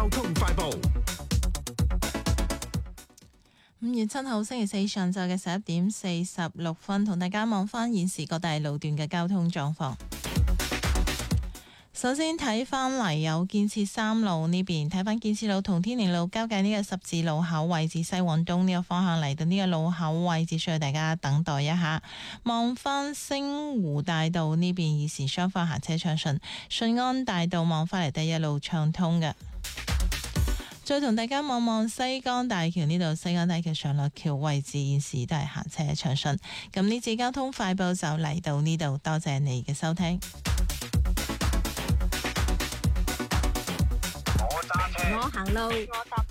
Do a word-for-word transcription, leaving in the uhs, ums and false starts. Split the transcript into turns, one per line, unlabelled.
交通快報。
五月七號星期四上晝嘅十一點四十六分，同大家望翻現時各大路段嘅交通狀況。首先睇翻嚟有建設三路呢邊，睇翻建設路同天寧路交界呢個十字路口位置，西往東呢個方向嚟到呢個路口位置，需要大家等待一下。望翻星湖大道呢邊，現時雙方行車暢順，順安大道望翻嚟第一路暢通嘅。再同大家望望西江大橋呢度，西江大橋上落橋位置現時都係行車暢順。咁呢次交通快報就嚟到呢度，多謝你嘅收聽。
我行路，我搭